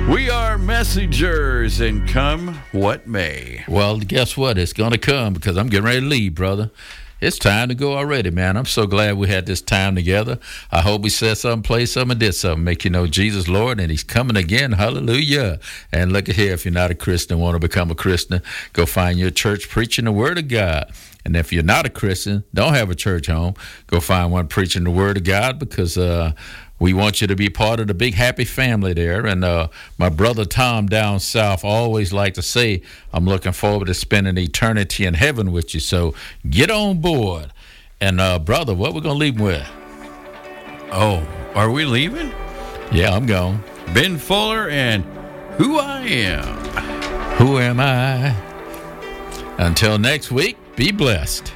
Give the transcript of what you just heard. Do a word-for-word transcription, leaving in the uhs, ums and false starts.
We are messengers, and come what may. Well, guess what? It's going to come because I'm getting ready to leave, brother. It's time to go already, man. I'm so glad we had this time together. I hope we said something, played something, and did something. Make you know Jesus, Lord, and he's coming again. Hallelujah. And look at here, if you're not a Christian, want to become a Christian, go find your church preaching the word of God. And if you're not a Christian, don't have a church home, go find one preaching the word of God, because uh, we want you to be part of the big happy family there. And uh, my brother Tom down south always like to say, I'm looking forward to spending eternity in heaven with you. So get on board. And uh, brother, what we're going to leave him with? Oh, are we leaving? Yeah, I'm gone. Ben Fuller and Who I Am. Who am I? Until next week, be blessed.